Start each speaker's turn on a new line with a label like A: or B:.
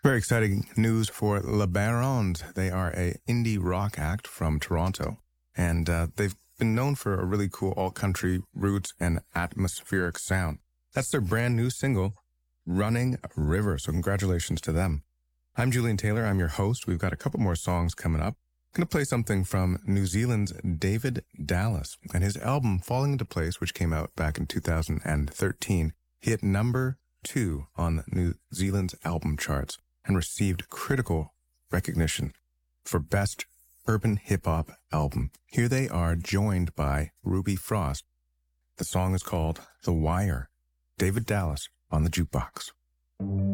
A: Very exciting news for Le Barons. They are a indie rock act from Toronto, and they've been known for a really cool alt-country roots and atmospheric sound. That's their brand new single, Running River, so congratulations to them. I'm Julian Taylor. I'm your host. We've got a couple more songs coming up. I'm going to play something from New Zealand's David Dallas, and his album Falling Into Place, which came out back in 2013, hit number 2 on New Zealand's album charts and received critical recognition for Best Urban Hip Hop Album. Here they are, joined by Ruby Frost. The song is called The Wire. David Dallas on the jukebox.